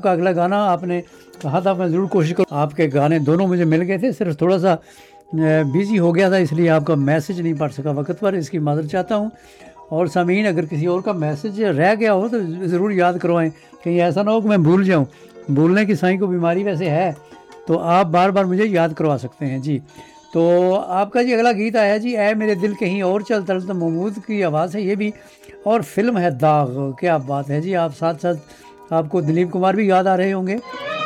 आपका अगला गाना आपने कहा था, मैं ज़रूर कोशिश करूँ। आपके गाने दोनों मुझे मिल गए थे, सिर्फ थोड़ा सा बिज़ी हो गया था, इसलिए आपका मैसेज नहीं पढ़ सका वक्त पर, इसकी माज़रत चाहता हूँ। और सामीन, अगर किसी और का मैसेज रह गया हो तो ज़रूर याद करवाएं, कहीं ऐसा ना हो कि मैं भूल जाऊँ। भूलने की साईं को बीमारी वैसे है, तो आप बार बार मुझे याद करवा सकते हैं जी। तो आपका जी अगला गीत आया जी, ऐ मेरे दिल कहीं और चल, तलत महमूद की आवाज़ है ये भी, और फिल्म है दाग। क्या बात है जी, आप साथ साथ आपको दिलीप कुमार भी याद आ रहे होंगे।